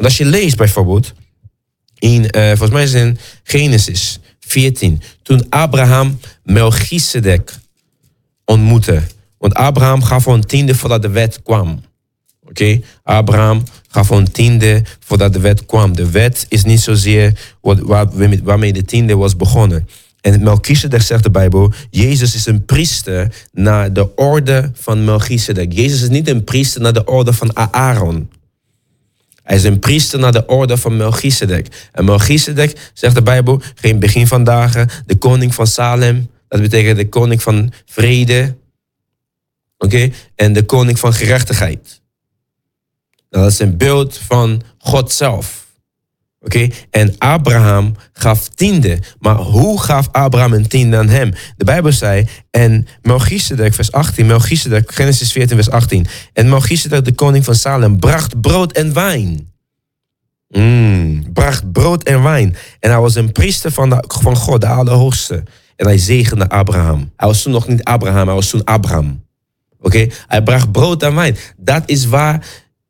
als je leest bijvoorbeeld, volgens mij is het in Genesis 14, toen Abraham Melchizedek ontmoette. Want Abraham gaf een tiende voordat de wet kwam. Oké? Abraham gaf een tiende voordat de wet kwam. De wet is niet zozeer waarmee de tiende was begonnen. En Melchizedek, zegt de Bijbel, Jezus is een priester naar de orde van Melchizedek. Jezus is niet een priester naar de orde van Aaron. Hij is een priester naar de orde van Melchizedek. En Melchizedek, zegt de Bijbel, geen begin van dagen, de koning van Salem. Dat betekent de koning van vrede. Oké? En de koning van gerechtigheid. Dat is een beeld van God zelf. Oké? En Abraham gaf tiende. Maar hoe gaf Abraham een tiende aan hem? De Bijbel zei, en Melchizedek, vers 18, Melchizedek, Genesis 14, vers 18. En Melchizedek, de koning van Salem, bracht brood en wijn. Bracht brood en wijn. En hij was een priester van God, de Allerhoogste. En hij zegende Abraham. Hij was toen nog niet Abraham, hij was toen Abraham. Oké? Hij bracht brood en wijn. Dat is waar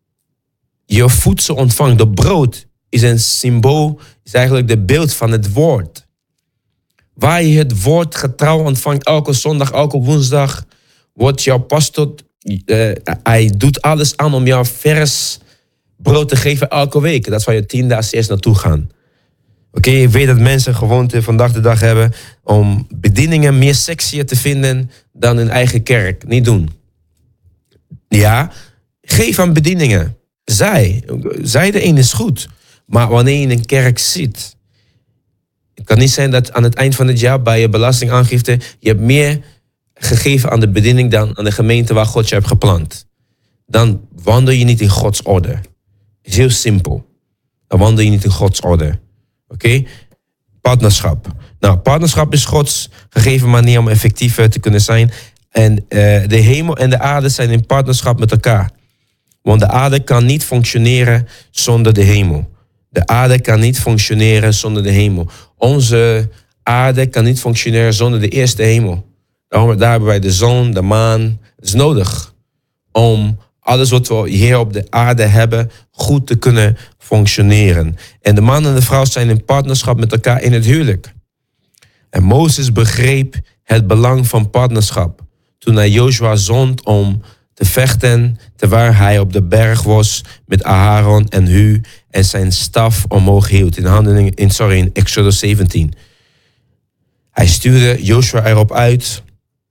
je voedsel ontvangt. De brood is een symbool, is eigenlijk de beeld van het woord. Waar je het woord getrouw ontvangt, elke zondag, elke woensdag, wordt jouw pastor, hij doet alles aan om jou vers brood te geven elke week. Dat is waar je 10 dagen eerst naartoe gaan. Oké, ik weet dat mensen gewoonte vandaag de dag hebben om bedieningen meer sexier te vinden dan hun eigen kerk. Niet doen. Ja, geef aan bedieningen. Zij de een is goed. Maar wanneer je in een kerk zit, het kan niet zijn dat aan het eind van het jaar bij je belastingaangifte je hebt meer gegeven aan de bediening dan aan de gemeente waar God je hebt geplant. Dan wandel je niet in Gods orde. Het is heel simpel. Dan wandel je niet in Gods orde. Oké? Partnerschap. Nou, partnerschap is Gods gegeven manier om effectief te kunnen zijn. En de hemel en de aarde zijn in partnerschap met elkaar. Want de aarde kan niet functioneren zonder de hemel. De aarde kan niet functioneren zonder de hemel. Onze aarde kan niet functioneren zonder de eerste hemel. Daar hebben wij de zon, de maan. Het is nodig om alles wat we hier op de aarde hebben goed te kunnen functioneren. En de man en de vrouw zijn in partnerschap met elkaar in het huwelijk. En Mozes begreep het belang van partnerschap toen hij Joshua zond om te vechten terwijl hij op de berg was met Aaron en Hu en zijn staf omhoog hield. In Exodus 17. Hij stuurde Joshua erop uit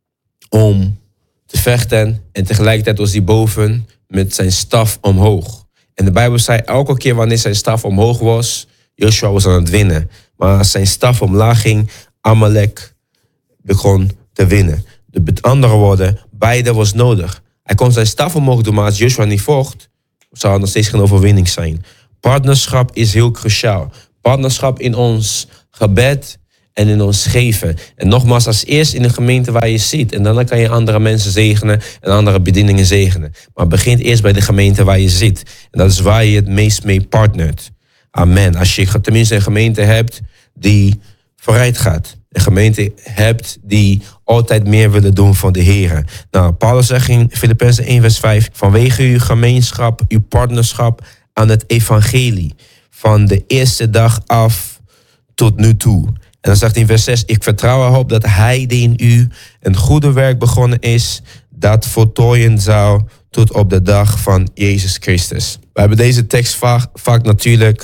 om te vechten en tegelijkertijd was hij boven met zijn staf omhoog. En de Bijbel zei elke keer wanneer zijn staf omhoog was, Joshua was aan het winnen. Maar als zijn staf omlaag ging, Amalek begon te winnen. Met andere woorden, beide was nodig. Hij kon zijn staf omhoog doen, maar als Joshua niet vocht, zou er nog steeds geen overwinning zijn. Partnerschap is heel cruciaal. Partnerschap in ons gebed en in ons geven. En nogmaals, als eerst in de gemeente waar je zit. En dan kan je andere mensen zegenen en andere bedieningen zegenen. Maar begin eerst bij de gemeente waar je zit. En dat is waar je het meest mee partnert. Amen. Als je tenminste een gemeente hebt die vooruit gaat. Een gemeente hebt die altijd meer willen doen voor de Heer. Nou, Paulus zegt in Filippenzen 1 vers 5... vanwege uw gemeenschap, uw partnerschap aan het evangelie. Van de eerste dag af tot nu toe. En dan zegt hij in vers 6... ik vertrouw erop dat hij die in u een goede werk begonnen is... dat voltooien zou tot op de dag van Jezus Christus. We hebben deze tekst vaak natuurlijk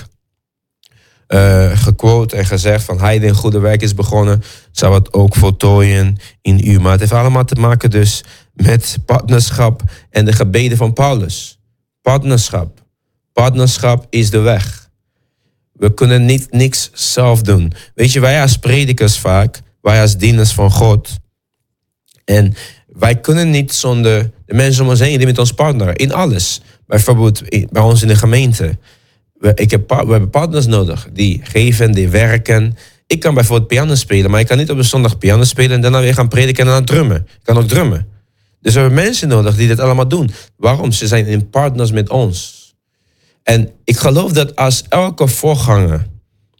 gequote en gezegd van hij die een goede werk is begonnen, zou het ook voltooien in u. Maar het heeft allemaal te maken dus met partnerschap en de gebeden van Paulus. Partnerschap. Partnerschap is de weg. We kunnen niks zelf doen. Weet je, wij als predikers vaak, wij als dieners van God. En wij kunnen niet zonder de mensen om ons heen die met ons partneren. In alles. Bijvoorbeeld bij ons in de gemeente. We hebben partners nodig die geven, die werken. Ik kan bijvoorbeeld piano spelen, maar ik kan niet op een zondag piano spelen en daarna weer gaan prediken en dan drummen. Ik kan ook drummen. Dus we hebben mensen nodig die dit allemaal doen. Waarom? Ze zijn in partners met ons. En ik geloof dat als elke voorganger,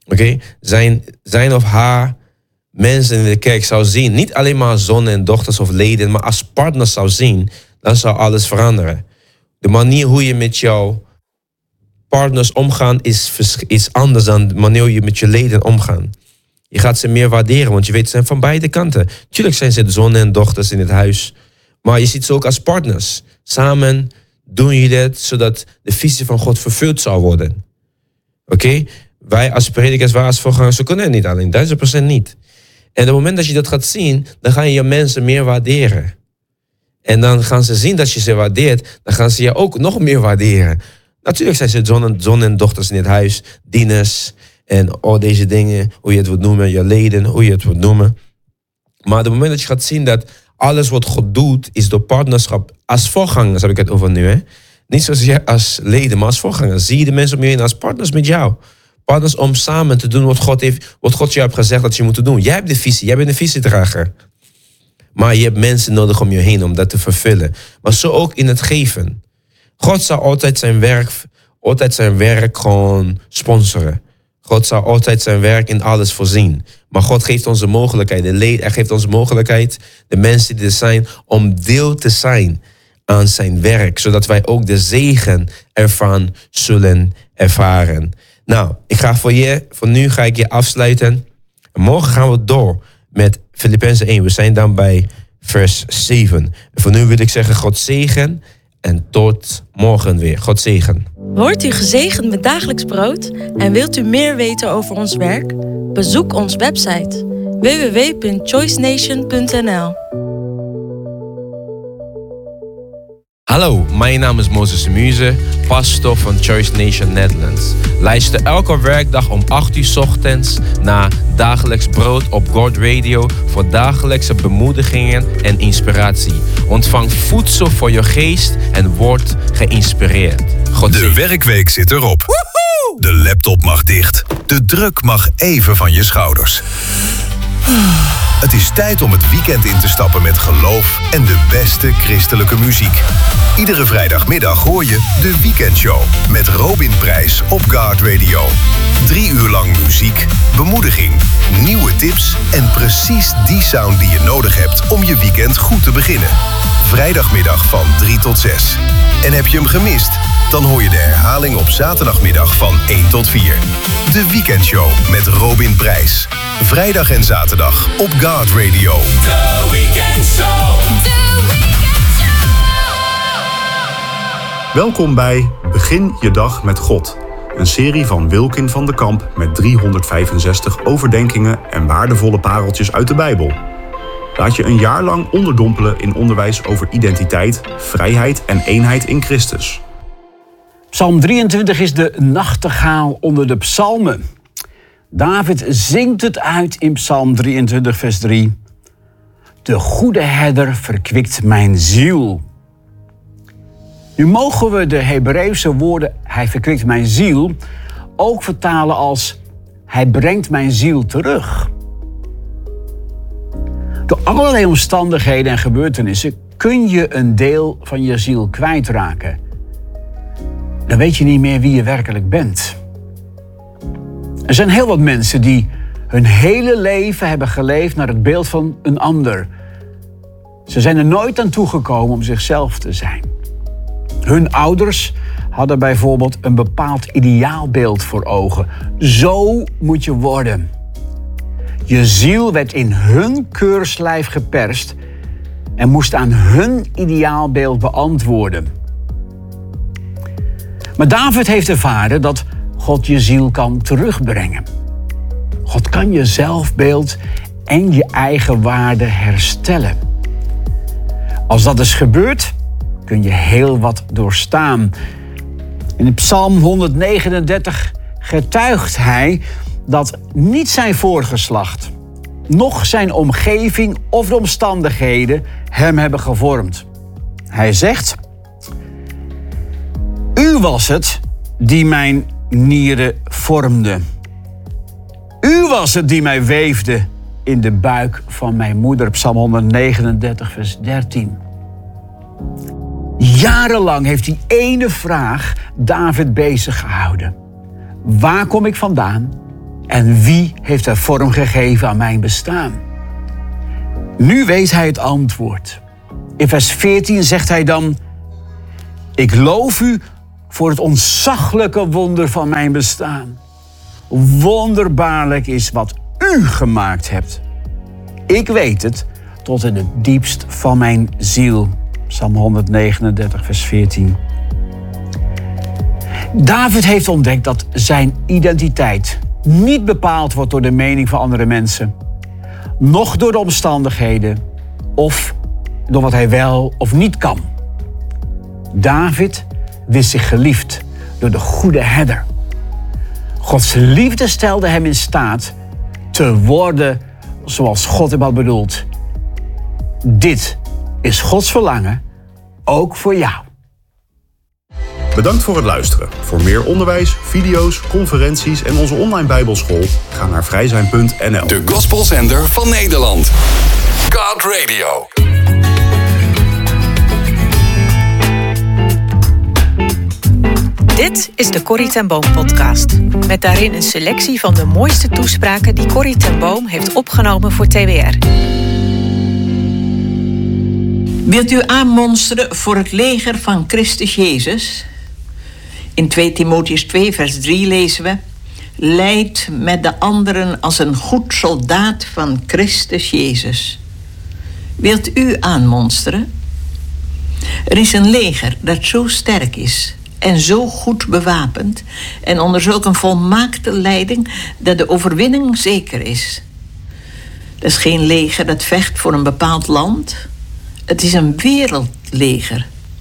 zijn of haar mensen in de kerk zou zien, niet alleen maar zonen en dochters of leden, maar als partners zou zien, dan zou alles veranderen. De manier hoe je met jouw partners omgaan is anders dan wanneer je met je leden omgaat. Je gaat ze meer waarderen, want je weet, ze zijn van beide kanten. Tuurlijk zijn ze de zonen en dochters in het huis. Maar je ziet ze ook als partners. Samen doen je dit, zodat de visie van God vervuld zal worden. Oké? Wij als predikers, wij als voorgangers, we kunnen het niet alleen. 1000% niet. En op het moment dat je dat gaat zien, dan ga je je mensen meer waarderen. En dan gaan ze zien dat je ze waardeert, dan gaan ze je ook nog meer waarderen. Natuurlijk zijn ze zonen en dochters in het huis, dieners en al deze dingen, hoe je het wilt noemen, je leden, hoe je het wilt noemen. Maar op het moment dat je gaat zien dat alles wat God doet, is door partnerschap. Als voorgangers heb ik het over nu. Hè? Niet zozeer als leden, maar als voorgangers. Zie je de mensen om je heen als partners met jou. Partners om samen te doen wat God je hebt gezegd dat je moet doen. Jij hebt de visie, jij bent de visiedrager. Maar je hebt mensen nodig om je heen om dat te vervullen. Maar zo ook in het geven. God zal altijd zijn werk gewoon sponsoren. God zal altijd zijn werk in alles voorzien. Maar God geeft ons de mogelijkheid, hij geeft ons de mogelijkheid, de mensen die er zijn, om deel te zijn aan zijn werk. Zodat wij ook de zegen ervan zullen ervaren. Nou, voor nu ga ik je afsluiten. En morgen gaan we door met Filippenzen 1. We zijn dan bij vers 7. En voor nu wil ik zeggen, God zegen en tot morgen weer. God zegen. Wordt u gezegend met dagelijks brood en wilt u meer weten over ons werk? Bezoek onze website www.choicenation.nl. Hallo, mijn naam is Moses de Muze, pastor van Choice Nation Netherlands. Luister elke werkdag om 8 uur 's ochtends naar Dagelijks Brood op God Radio voor dagelijkse bemoedigingen en inspiratie. Ontvang voedsel voor je geest en word geïnspireerd. De werkweek zit erop. Woehoe! De laptop mag dicht. De druk mag even van je schouders. Het is tijd om het weekend in te stappen met geloof en de beste christelijke muziek. Iedere vrijdagmiddag hoor je de Weekendshow met Robin Prijs op God Radio. 3 uur lang muziek, bemoediging, nieuwe tips en precies die sound die je nodig hebt om je weekend goed te beginnen. Vrijdagmiddag van 3 tot 6. En heb je hem gemist? Dan hoor je de herhaling op zaterdagmiddag van 1 tot 4. De Weekendshow met Robin Prijs. Vrijdag en zaterdag op God Radio. The Weekendshow. The Weekendshow. Welkom bij Begin je dag met God. Een serie van Wilkin van de Kamp met 365 overdenkingen en waardevolle pareltjes uit de Bijbel. Laat je een jaar lang onderdompelen in onderwijs over identiteit, vrijheid en eenheid in Christus. Psalm 23 is de nachtegaal onder de psalmen. David zingt het uit in Psalm 23, vers 3. De goede herder verkwikt mijn ziel. Nu mogen we de Hebreeuwse woorden hij verkwikt mijn ziel ook vertalen als hij brengt mijn ziel terug. Door allerlei omstandigheden en gebeurtenissen kun je een deel van je ziel kwijtraken. Dan weet je niet meer wie je werkelijk bent. Er zijn heel wat mensen die hun hele leven hebben geleefd naar het beeld van een ander. Ze zijn er nooit aan toegekomen om zichzelf te zijn. Hun ouders hadden bijvoorbeeld een bepaald ideaalbeeld voor ogen. Zo moet je worden. Je ziel werd in hun keurslijf geperst en moest aan hun ideaalbeeld beantwoorden. Maar David heeft ervaren dat God je ziel kan terugbrengen. God kan je zelfbeeld en je eigen waarde herstellen. Als dat is gebeurd, kun je heel wat doorstaan. In Psalm 139 getuigt hij dat niet zijn voorgeslacht, noch zijn omgeving of de omstandigheden hem hebben gevormd. Hij zegt: U was het die mijn nieren vormde. U was het die mij weefde in de buik van mijn moeder. Psalm 139, vers 13. Jarenlang heeft die ene vraag David bezig gehouden. Waar kom ik vandaan? En wie heeft er vorm gegeven aan mijn bestaan? Nu weet hij het antwoord. In vers 14 zegt hij dan: Ik loof u voor het ontzaglijke wonder van mijn bestaan. Wonderbaarlijk is wat u gemaakt hebt. Ik weet het tot in het diepst van mijn ziel. Psalm 139, vers 14. David heeft ontdekt dat zijn identiteit niet bepaald wordt door de mening van andere mensen, noch door de omstandigheden of door wat hij wel of niet kan. David wist zich geliefd door de goede herder. Gods liefde stelde hem in staat te worden zoals God hem had bedoeld. Dit is Gods verlangen, ook voor jou. Bedankt voor het luisteren. Voor meer onderwijs, video's, conferenties en onze online bijbelschool ga naar vrijzijn.nl. De gospelzender van Nederland. God Radio. Dit is de Corrie ten Boom podcast. Met daarin een selectie van de mooiste toespraken die Corrie ten Boom heeft opgenomen voor TWR. Wilt u aanmonsteren voor het leger van Christus Jezus? In 2 Timotheüs 2 vers 3 lezen we: Leid met de anderen als een goed soldaat van Christus Jezus. Wilt u aanmonsteren? Er is een leger dat zo sterk is en zo goed bewapend en onder zulk een volmaakte leiding dat de overwinning zeker is. Dat is geen leger dat vecht voor een bepaald land. Het is een wereldleger.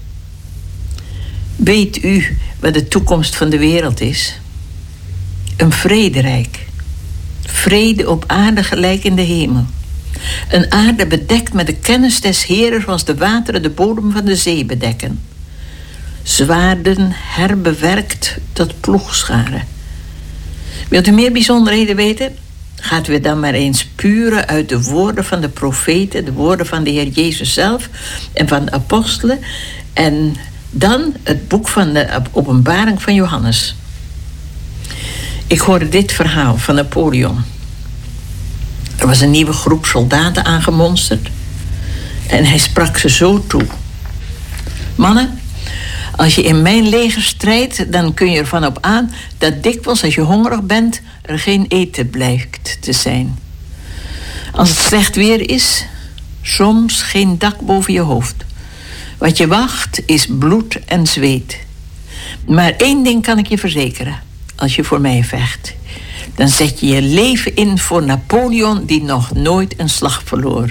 Weet u wat de toekomst van de wereld is? Een vrederijk. Vrede op aarde gelijk in de hemel. Een aarde bedekt met de kennis des Heeren zoals de wateren de bodem van de zee bedekken. Zwaarden herbewerkt tot ploegscharen. Wilt u meer bijzonderheden weten? Gaat u dan maar eens puren uit de woorden van de profeten, de woorden van de Heer Jezus zelf en van de apostelen. En dan het boek van de Openbaring van Johannes. Ik hoorde dit verhaal van Napoleon. Er was een nieuwe groep soldaten aangemonsterd. En hij sprak ze zo toe: Mannen, als je in mijn leger strijdt, dan kun je ervan op aan dat dikwijls als je hongerig bent, er geen eten blijkt te zijn. Als het slecht weer is, soms geen dak boven je hoofd. Wat je wacht is bloed en zweet. Maar één ding kan ik je verzekeren: als je voor mij vecht, dan zet je je leven in voor Napoleon, die nog nooit een slag verloor.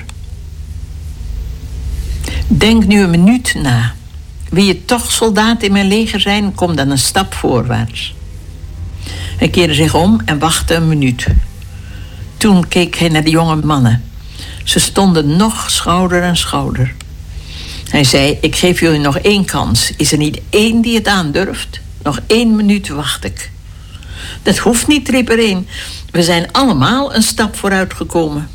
Denk nu een minuut na. Wil je toch soldaat in mijn leger zijn, kom dan een stap voorwaarts. Hij keerde zich om en wachtte een minuut. Toen keek hij naar de jonge mannen. Ze stonden nog schouder aan schouder. Hij zei: ik geef jullie nog 1 kans. Is er niet 1 die het aandurft? Nog 1 minuut wacht ik. Dat hoeft niet, riep er een. We zijn allemaal een stap vooruit gekomen.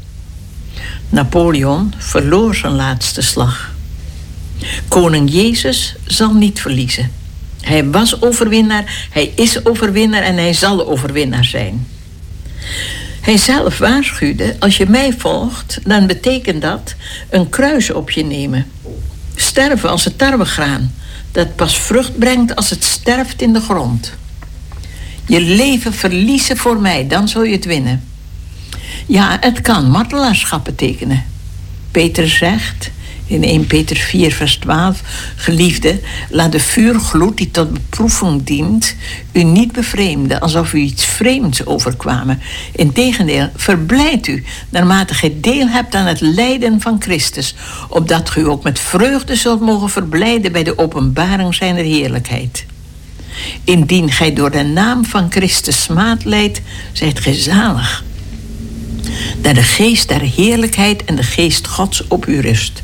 Napoleon verloor zijn laatste slag. Koning Jezus zal niet verliezen. Hij was overwinnaar, hij is overwinnaar en hij zal overwinnaar zijn. Hij zelf waarschuwde: als je mij volgt, dan betekent dat een kruis op je nemen. Sterven als het tarwegraan, dat pas vrucht brengt als het sterft in de grond. Je leven verliezen voor mij, dan zul je het winnen. Ja, het kan martelaarschap betekenen. Petrus zegt in 1 Peter 4 vers 12... Geliefde, laat de vuurgloed die tot beproeving dient u niet bevreemden, alsof u iets vreemds overkwamen. Integendeel, verblijd u naarmate gij deel hebt aan het lijden van Christus, opdat gij ook met vreugde zult mogen verblijden bij de openbaring zijner heerlijkheid. Indien gij door de naam van Christus smaad lijdt, zijt gij zalig, dat de geest der heerlijkheid en de geest Gods op u rust.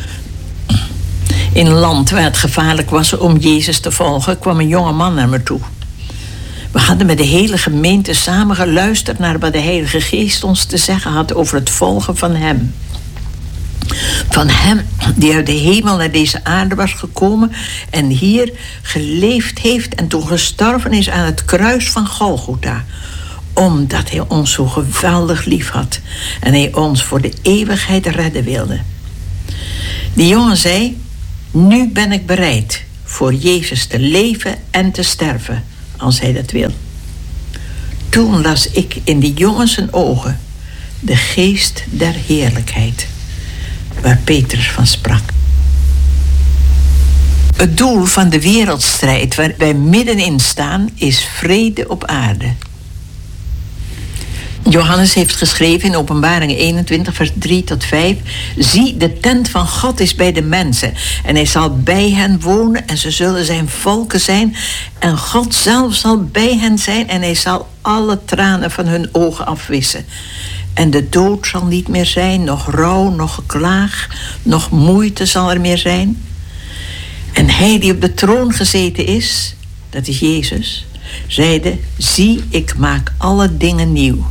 In een land waar het gevaarlijk was om Jezus te volgen, kwam een jonge man naar me toe. We hadden met de hele gemeente samen geluisterd naar wat de Heilige Geest ons te zeggen had over het volgen van hem. Van hem die uit de hemel naar deze aarde was gekomen en hier geleefd heeft en toen gestorven is aan het kruis van Golgotha, omdat hij ons zo geweldig lief had en hij ons voor de eeuwigheid redden wilde. Die jongen zei: nu ben ik bereid voor Jezus te leven en te sterven, als hij dat wil. Toen las ik in die jongens zijn ogen de geest der heerlijkheid, waar Petrus van sprak. Het doel van de wereldstrijd waar wij middenin staan is vrede op aarde. Johannes heeft geschreven in Openbaring 21, vers 3 tot 5... Zie, de tent van God is bij de mensen, en hij zal bij hen wonen, en ze zullen zijn volken zijn. En God zelf zal bij hen zijn, en hij zal alle tranen van hun ogen afwissen. En de dood zal niet meer zijn, nog rouw, nog geklaag, nog moeite zal er meer zijn. En hij die op de troon gezeten is, dat is Jezus, zeide: Zie, ik maak alle dingen nieuw.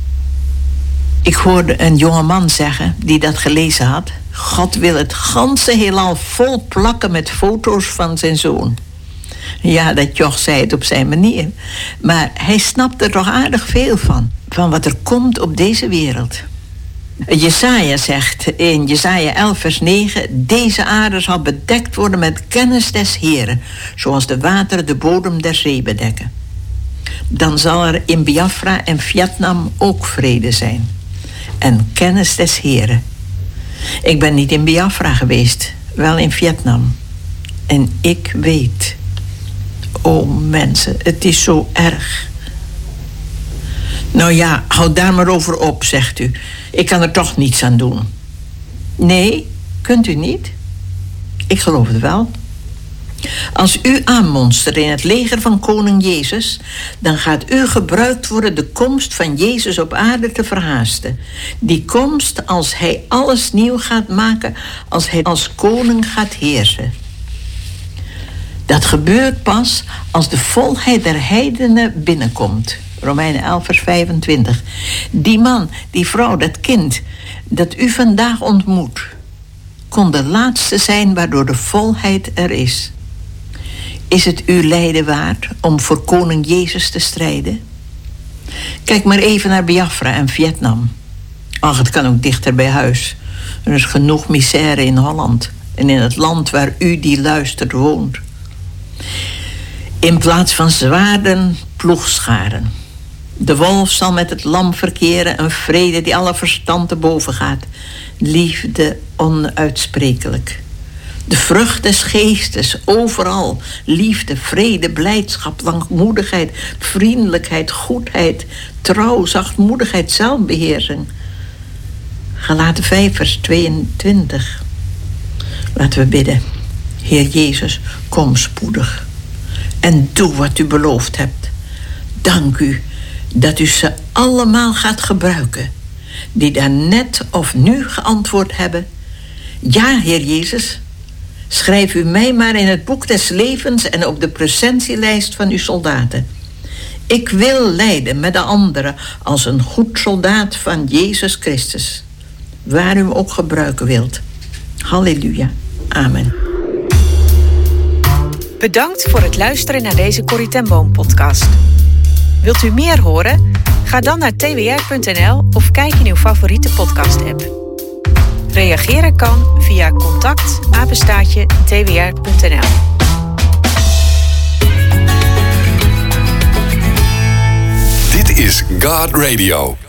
Ik hoorde een jongeman zeggen, die dat gelezen had: God wil het ganse heelal vol plakken met foto's van zijn zoon. Ja, dat joch zei het op zijn manier. Maar hij snapt er toch aardig veel van wat er komt op deze wereld. Jesaja zegt in Jesaja 11 vers 9... Deze aarde zal bedekt worden met kennis des Heren, zoals de wateren de bodem der zee bedekken. Dan zal er in Biafra en Vietnam ook vrede zijn. En kennis des Heren. Ik ben niet in Biafra geweest, wel in Vietnam. En ik weet, oh mensen, het is zo erg. Nou ja, houd daar maar over op, zegt u. Ik kan er toch niets aan doen. Nee, kunt u niet? Ik geloof het wel. Als u aanmonstert in het leger van koning Jezus, dan gaat u gebruikt worden de komst van Jezus op aarde te verhaasten. Die komst als hij alles nieuw gaat maken, als hij als koning gaat heersen. Dat gebeurt pas als de volheid der heidenen binnenkomt. Romeinen 11 vers 25. Die man, die vrouw, dat kind dat u vandaag ontmoet, kon de laatste zijn waardoor de volheid er is. Is het uw lijden waard om voor koning Jezus te strijden? Kijk maar even naar Biafra en Vietnam. Ach, het kan ook dichter bij huis. Er is genoeg misère in Holland en in het land waar u die luistert woont. In plaats van zwaarden, ploegscharen. De wolf zal met het lam verkeren, een vrede die alle verstand te boven gaat. Liefde onuitsprekelijk. De vrucht des geestes, overal. Liefde, vrede, blijdschap, langmoedigheid, vriendelijkheid, goedheid, trouw, zachtmoedigheid, zelfbeheersing. Galaten 5 vers 22. Laten we bidden. Heer Jezus, kom spoedig. En doe wat u beloofd hebt. Dank u dat u ze allemaal gaat gebruiken, die daar net of nu geantwoord hebben: ja, Heer Jezus, schrijf u mij maar in het boek des levens en op de presentielijst van uw soldaten. Ik wil lijden met de anderen als een goed soldaat van Jezus Christus, waar u hem ook gebruiken wilt. Halleluja. Amen. Bedankt voor het luisteren naar deze Corrie ten Boom podcast. Wilt u meer horen? Ga dan naar twr.nl of kijk in uw favoriete podcast-app. Reageren kan via contact@twr.nl. Dit is God Radio.